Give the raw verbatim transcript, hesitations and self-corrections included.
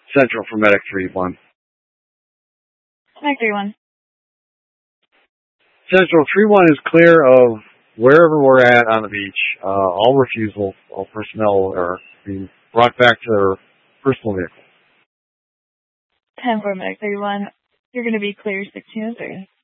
Central for Medic three one. Medic three one. Central three one is clear of wherever we're at on the beach. Uh, all refusal, all personnel are being brought back to their personal vehicles. ten four Medic three one. You're going to be clear sixteen oh three.